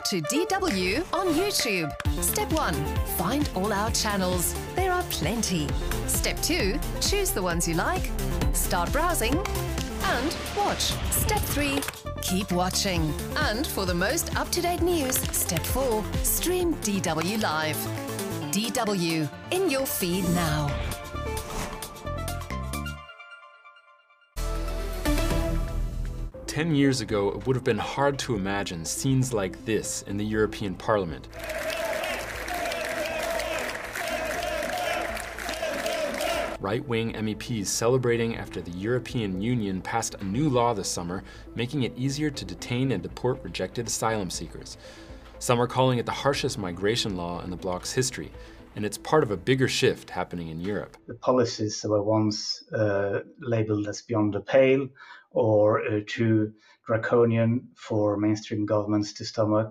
to DW on YouTube. Step 1. Find all our channels. There are plenty. Step 2. Choose the ones you like. Start browsing and watch. Step 3. Keep watching. And for the most up-to-date news, Step 4. Stream DW Live. DW in your feed now. Ten years ago, it would have been hard to imagine scenes like this in the European Parliament. Right-wing MEPs celebrating after the European Union passed a new law this summer, making it easier to detain and deport rejected asylum seekers. Some are calling it the harshest migration law in the bloc's history, and it's part of a bigger shift happening in Europe. The policies that were once labeled as beyond the pale or too draconian for mainstream governments to stomach